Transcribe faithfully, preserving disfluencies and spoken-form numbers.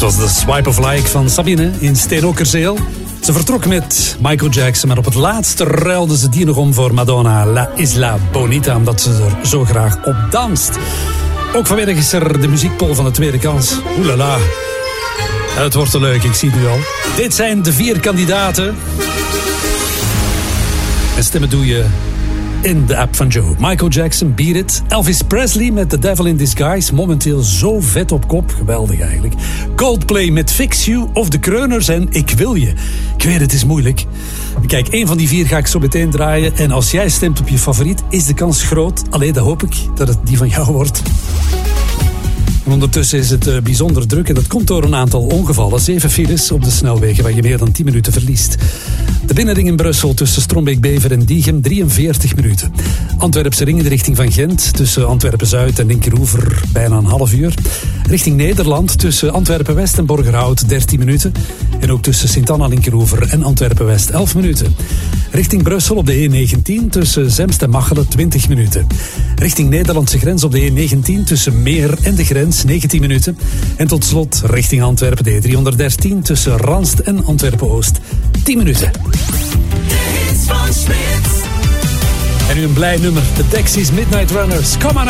Het was de Swipe of Like van Sabine in Steenokkerzeel. Ze vertrok met Michael Jackson, maar op het laatste ruilden ze die nog om voor Madonna, La Isla Bonita, omdat ze er zo graag op danst. Ook vanmiddag is er de muziekpoll van de tweede kans. Oelala. Het wordt te leuk, ik zie het nu al. Dit zijn de vier kandidaten. En stemmen doe je in de app van Joe. Michael Jackson, Beat It. Elvis Presley met The Devil in Disguise. Momenteel zo vet op kop. Geweldig eigenlijk. Coldplay met Fix You. Of de Kreuners en Ik Wil Je. Ik weet, het is moeilijk. Kijk, één van die vier ga ik zo meteen draaien. En als jij stemt op je favoriet, is de kans groot. Alleen dan hoop ik dat het die van jou wordt. En ondertussen is het uh, bijzonder druk en dat komt door een aantal ongevallen. Zeven files op de snelwegen waar je meer dan tien minuten verliest. De binnenring in Brussel tussen Strombeek-Bever en Diegem drieënveertig minuten. Antwerpse ring in de richting van Gent tussen Antwerpen-Zuid en Linkeroever bijna een half uur. Richting Nederland tussen Antwerpen-West en Borgerhout dertien minuten. En ook tussen Sint-Anna, Linkeroever en Antwerpen-West elf minuten. Richting Brussel op de E negentien tussen Zemst en Machelen twintig minuten. Richting Nederlandse grens op de E negentien tussen Meer en de grens negentien minuten. En tot slot richting Antwerpen de E driehonderddertien tussen Ranst en Antwerpen-Oost tien minuten. En nu een blij nummer, de Dexys Midnight Runners. Come on